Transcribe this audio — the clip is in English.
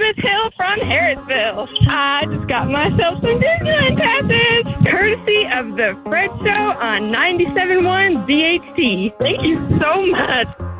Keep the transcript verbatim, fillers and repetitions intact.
Elizabeth Hill from Harrisville. I just got myself some Disneyland passes, courtesy of the Fred Show on ninety-seven point one V H T. Thank you so much.